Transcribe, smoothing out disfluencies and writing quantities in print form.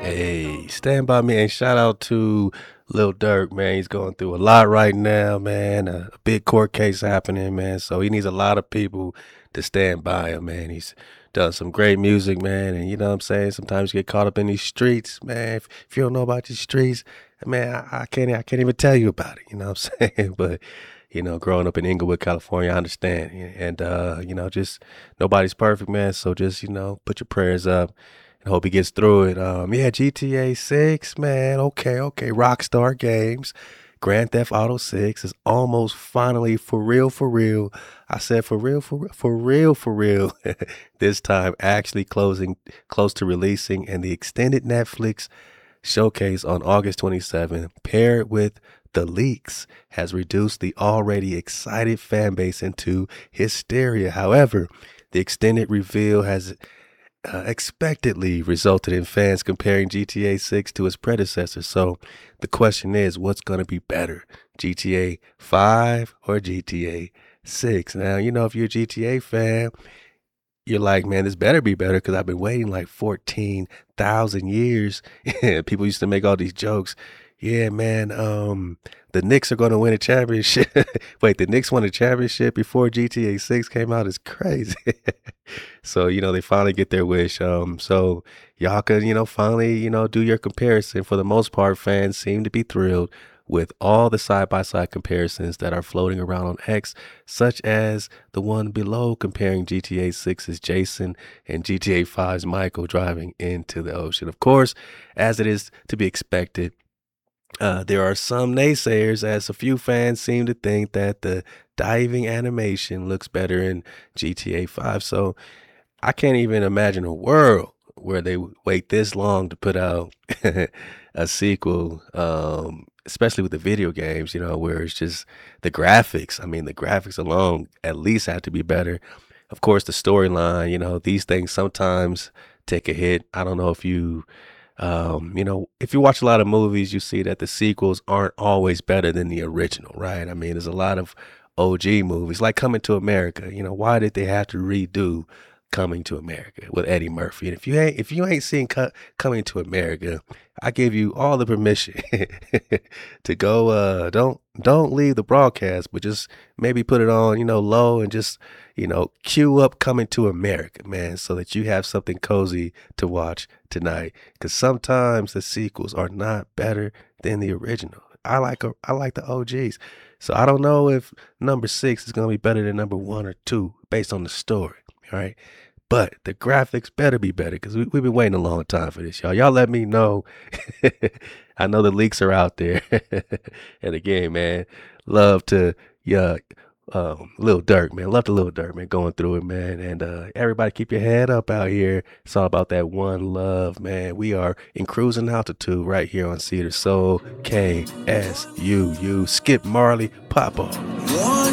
Hey, stand by me and shout out to Lil Durk, man. He's going through a lot right now, man. A big court case happening, man. So he needs a lot of people to stand by him, man. He's done some great music, man. And you know what I'm saying? Sometimes you get caught up in these streets, man. If you don't know about these streets, man, I can't even tell you about it. You know what I'm saying? But growing up in Inglewood, California, I understand. And just nobody's perfect, man. So just, put your prayers up and hope he gets through it. Yeah, GTA 6, man. Okay. Rockstar Games. Grand Theft Auto 6 is almost finally for real, for real. I said for real, for real, for real. This time actually close to releasing, and the extended Netflix showcase on August 27th, paired with the leaks, has reduced the already excited fan base into hysteria. However, the extended reveal has expectedly resulted in fans comparing GTA 6 to its predecessor. So the question is, what's going to be better, GTA 5 or GTA 6? Now, if you're a GTA fan, you're like, man, this better be better because I've been waiting like 14,000 years. People used to make all these jokes. Yeah, man, the Knicks are going to win a championship. Wait, the Knicks won a championship before GTA 6 came out? Is crazy. So, they finally get their wish. So y'all could, finally, do your comparison. For the most part, fans seem to be thrilled with all the side-by-side comparisons that are floating around on X, such as the one below comparing GTA 6's Jason and GTA 5's Michael driving into the ocean. Of course, as it is to be expected, there are some naysayers, as a few fans seem to think that the diving animation looks better in GTA 5. So I can't even imagine a world where they wait this long to put out a sequel, especially with the video games, where it's just the graphics. I mean, the graphics alone at least have to be better. Of course, the storyline, these things sometimes take a hit. I don't know if if you watch a lot of movies, you see that the sequels aren't always better than the original, right? I mean, there's a lot of OG movies like Coming to America. Why did they have to redo Coming to America with Eddie Murphy? And if you ain't seen Coming to America, I give you all the permission to go. Don't leave the broadcast, but just maybe put it on, low, and just queue up Coming to America, man, so that you have something cozy to watch tonight. Because sometimes the sequels are not better than the original. I like the OGs. So I don't know if number 6 is gonna be better than number 1 or 2 based on the story. All right. But the graphics better be better because we've been waiting a long time for this, y'all. Y'all let me know. I know the leaks are out there. And again, man, love to yeah, Lil Durk, man. Love the Lil Durk, man, going through it, man. And everybody keep your head up out here. It's all about that one love, man. We are in cruising altitude right here on Cedar Soul, KSUU. Skip Marley, pop off. One